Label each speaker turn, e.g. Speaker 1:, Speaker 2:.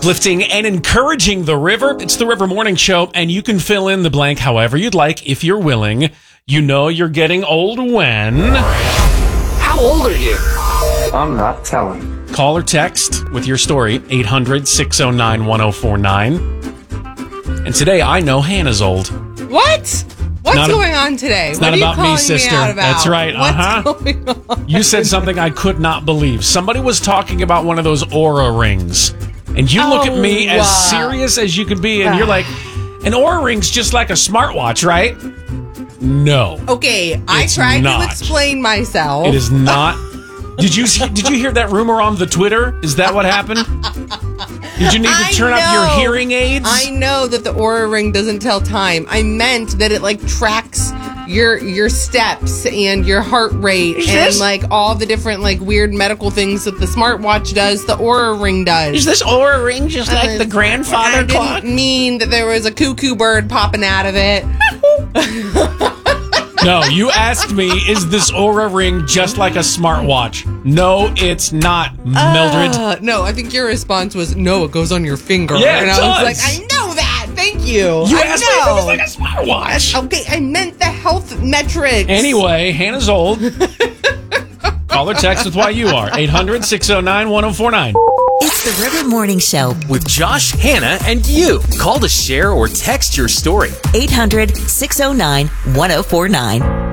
Speaker 1: Uplifting and encouraging the river. It's the River Morning Show, and you can fill in the blank however you'd like if you're willing. You know you're getting old when...
Speaker 2: How old are you? I'm not telling.
Speaker 1: Call or text with your story, 800-609-1049. And today, I know Hannah's old.
Speaker 3: What? What's going on today?
Speaker 1: It's not about me, sister.
Speaker 3: That's
Speaker 1: right.
Speaker 3: What's going on?
Speaker 1: You said something I could not believe. Somebody was talking about one of those Oura rings. And you look at me as serious as you could be, and you're like, an Oura ring's just like a smartwatch, right? No.
Speaker 3: Okay, I tried to explain myself.
Speaker 1: It is not. Did you hear that rumor on the Twitter? Is that what happened? Did you need to turn up your hearing aids?
Speaker 3: I know that the Oura ring doesn't tell time. I meant that it tracks your steps and your heart rate and all the different weird medical things that the smartwatch does. The Oura ring does.
Speaker 1: Is this Oura ring just like the grandfather clock?
Speaker 3: I didn't mean that there was a cuckoo bird popping out of it.
Speaker 1: No, you asked me, is this Oura ring just like a smartwatch? No, it's not, Mildred.
Speaker 3: No, I think your response was, no, it goes on your finger.
Speaker 1: Yeah,
Speaker 3: and
Speaker 1: it
Speaker 3: I was
Speaker 1: does.
Speaker 3: like, I know that. Thank you.
Speaker 1: You asked me if it was like a smartwatch.
Speaker 3: Okay, I meant the health metrics.
Speaker 1: Anyway, Hannah's old. Call or text with why you are. 800-609-1049.
Speaker 4: It's the River Morning Show
Speaker 5: with Josh, Hannah, and you. Call to share or text your story.
Speaker 4: 800-609-1049.